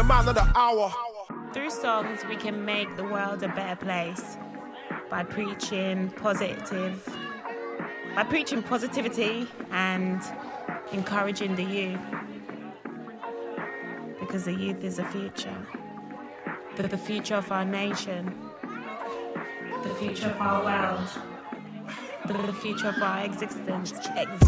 the man of the hour. Through songs, we can make the world a better place by preaching positivity and encouraging the youth. Because the youth is the future. The future of our nation. The future of our world. The future of our existence.